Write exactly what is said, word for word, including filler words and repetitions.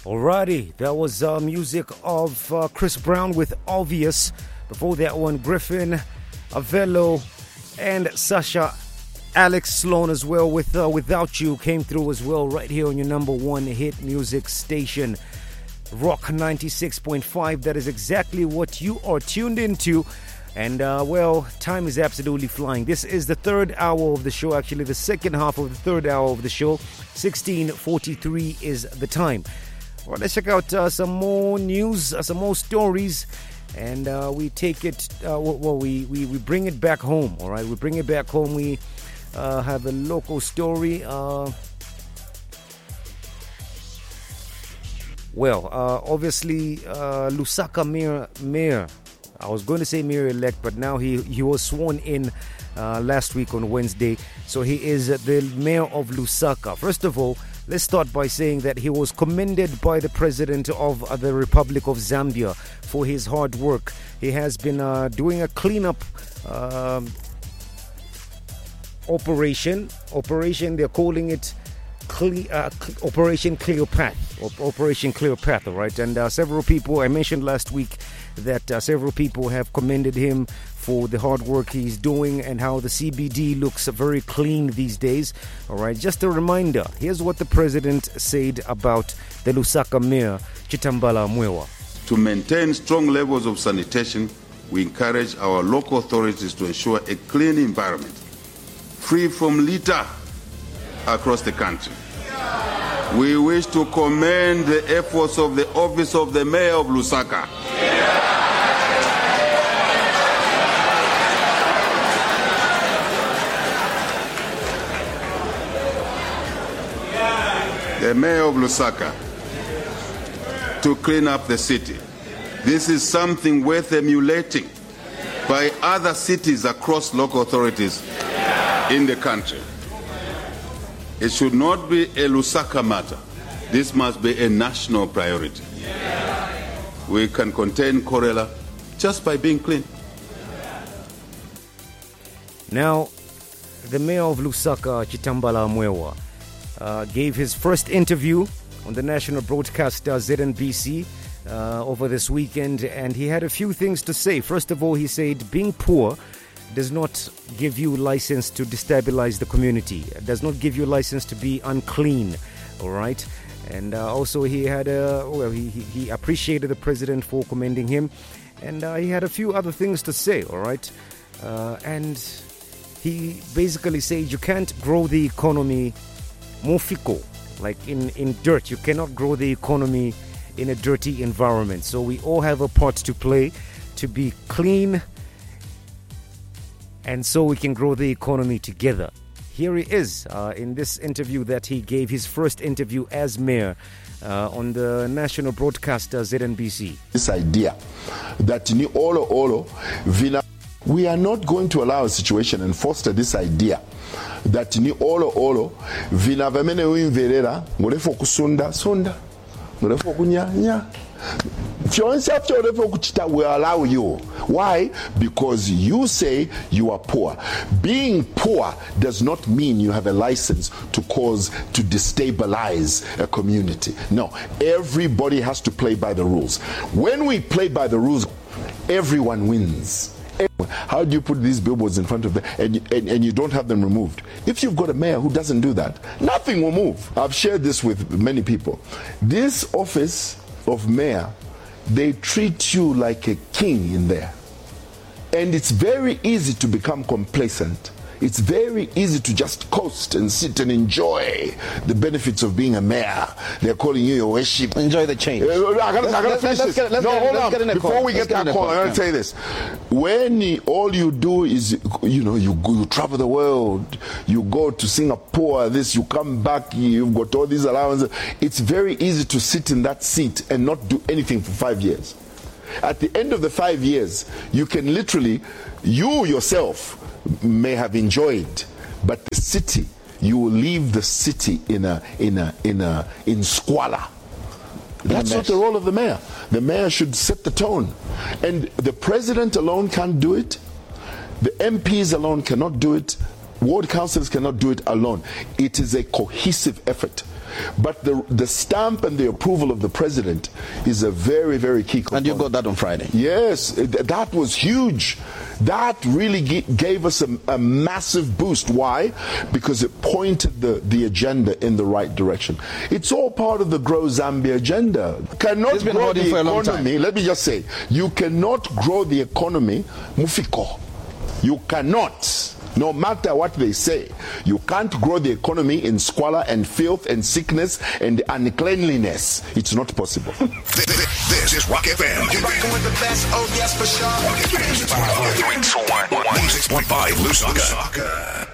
Alrighty, that was uh, music of uh, Chris Brown with Obvious. Before that one, Griffin, Avello, and Sasha, Alex Sloan as well with uh, Without You came through as well right here on your number one hit music station, Rock ninety-six point five. That is exactly what you are tuned into. And, uh, well, time is absolutely flying. This is the third hour of the show, actually the second half of the third hour of the show. sixteen forty-three is the time. All right, let's check out uh, some more news, uh, some more stories. And uh, we take it, uh, well, we, we, we bring it back home, all right? We bring it back home. We uh, have a local story. Uh, well, uh, obviously, uh, Lusaka Mayor, Mayor, I was going to say Mayor-elect, but now he, he was sworn in uh, last week on Wednesday. So he is the Mayor of Lusaka. First of all, let's start by saying that he was commended by the President of the Republic of Zambia for his hard work. He has been uh, doing a cleanup um, operation. Operation, they're calling it Cle- uh, Operation Cleopath. Operation Cleopath, right? And uh, several people, I mentioned last week that uh, several people have commended him for the hard work he's doing and how the C B D looks very clean these days. All right, just a reminder, here's what the president said about the Lusaka Mayor, Chitambala Mwewa. To maintain strong levels of sanitation, we encourage our local authorities to ensure a clean environment, free from litter across the country. We wish to commend the efforts of the Office of the Mayor of Lusaka. The Mayor of Lusaka to clean up the city. This is something worth emulating by other cities across local authorities in the country. It should not be a Lusaka matter. This must be a national priority. We can contain cholera just by being clean. Now, the Mayor of Lusaka, Chitambala Mwewa, uh, gave his first interview on the national broadcaster Z N B C uh, over this weekend, and he had a few things to say. First of all, he said being poor does not give you license to destabilize the community. It does not give you license to be unclean, all right? And uh, also he had a, well, he, he appreciated the president for commending him, and uh, he had a few other things to say, all right? Uh, and he basically said you can't grow the economy mofiko, like in, in dirt. You cannot grow the economy in a dirty environment. So we all have a part to play to be clean, and so we can grow the economy together. Here he is uh, in this interview that he gave, his first interview as mayor uh, on the national broadcaster Z N B C. This idea that ni olo olo vina, we are not going to allow a situation and foster this idea that ni olo olo vina vemene uinverera ngolefo kusunda sonda ngolefo kunya nya. We allow you. Why? Because you say you are poor. Being poor does not mean you have a license to cause, to destabilize a community. No, everybody has to play by the rules. When we play by the rules, everyone wins. How do you put these billboards in front of them and, and, and you don't have them removed? If you've got a mayor who doesn't do that, nothing will move. I've shared this with many people. This office of mayor, they treat you like a king in there. And it's very easy to become complacent. It's very easy to just coast and sit and enjoy the benefits of being a mayor. They're calling you your worship. Enjoy the change. Uh, I gotta, I gotta finish this. No, hold on. Before we get that call, I gotta tell you this. When all you do is, you know, you go, you travel the world, you go to Singapore, this, you come back, you've got all these allowances. It's very easy to sit in that seat and not do anything for five years. At the end of the five years, you can literally, you yourself may have enjoyed, but the city, you will leave the city in a in a in a in squalor. That's not the role of the mayor. The mayor should set the tone, and the president alone can't do it. The M Ps alone cannot do it. Ward councils cannot do it alone. It is a cohesive effort. But the the stamp and the approval of the president is a very, very key component. And you got that on Friday? Yes, that was huge. That really gave us a, a massive boost. Why? Because it pointed the, the agenda in the right direction. It's all part of the Grow Zambia agenda. Cannot grow the economy. Let me just say, you cannot grow the economy, mufiko. You cannot. No matter what they say, you can't grow the economy in squalor and filth and sickness and uncleanliness. It's not possible. This, this is Rock F M. You're rocking with the best. Oh, yes, for sure. Rock F M. one oh three point one, one oh six point five Lusaka.